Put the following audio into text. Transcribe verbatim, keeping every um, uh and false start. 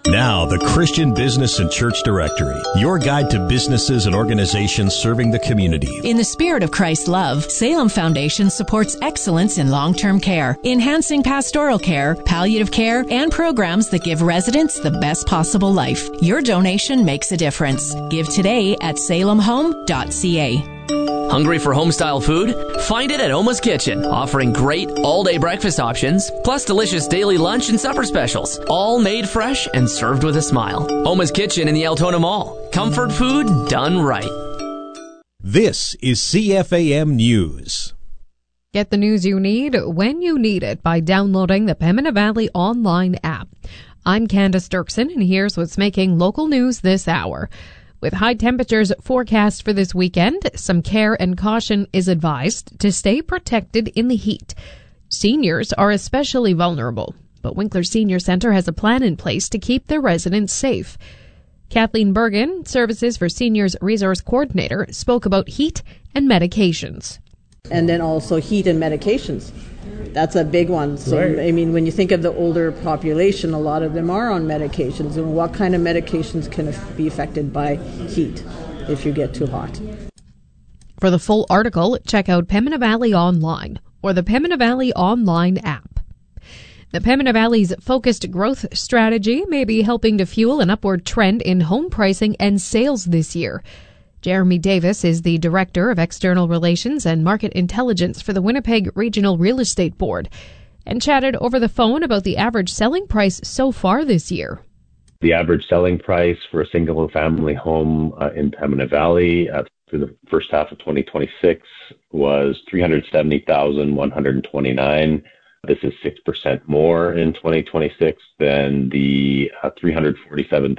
Now, the Christian Business and Church Directory, your guide to businesses and organizations serving the community. In the spirit of Christ's love, Salem Foundation supports excellence in long-term care, enhancing pastoral care, palliative care, and programs that give residents the best possible life. Your donation makes a difference. Give today at salem home dot c a. Hungry for home-style food? Find it at Oma's Kitchen, offering great all-day breakfast options, plus delicious daily lunch and supper specials, all made fresh and served with a smile. Oma's Kitchen in the Altona Mall. Comfort food done right. This is C F A M News. Get the news you need when you need it by downloading the Pembina Valley online app. I'm Candace Dirksen, and here's what's making local news this hour. With high temperatures forecast for this weekend, some care and caution is advised to stay protected in the heat. Seniors are especially vulnerable, but Winkler Senior Centre has a plan in place to keep their residents safe. Kathleen Bergen, Services for Seniors Resource Coordinator, spoke about heat and medications. And then also heat and medications. That's a big one. So, right. I mean, when you think of the older population, a lot of them are on medications. And what kind of medications can be affected by heat if you get too hot? For the full article, check out Pembina Valley Online or the Pembina Valley Online app. The Pembina Valley's focused growth strategy may be helping to fuel an upward trend in home pricing and sales this year. Jeremy Davis is the Director of External Relations and Market Intelligence for the Winnipeg Regional Real Estate Board and chatted over the phone about the average selling price so far this year. The average selling price for a single-family home uh, in Pembina Valley uh, through the first half of twenty twenty-six was three hundred seventy thousand one hundred twenty-nine dollars. This is six percent more in twenty twenty-six than the uh, three hundred forty-seven